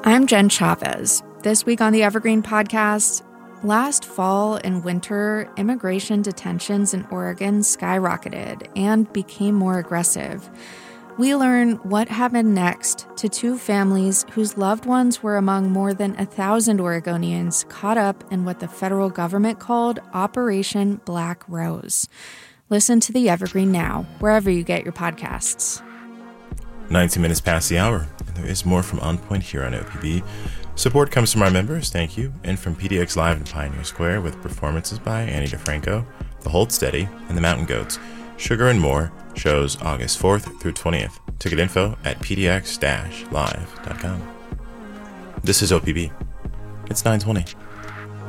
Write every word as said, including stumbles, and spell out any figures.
I'm Jen Chavez. This week on the Evergreen Podcast, last fall and winter, immigration detentions in Oregon skyrocketed and became more aggressive. We learn what happened next to two families whose loved ones were among more than a thousand Oregonians caught up in what the federal government called Operation Black Rose. Listen to the Evergreen now, wherever you get your podcasts. nineteen minutes past the hour, and there is more from On Point here on O P B. Support comes from our members, thank you, and from P D X Live in Pioneer Square with performances by Annie DeFranco, The Hold Steady, and The Mountain Goats. Sugar and More shows August fourth through twentieth. Ticket info at p d x dash live dot com. This is O P B. It's nine twenty.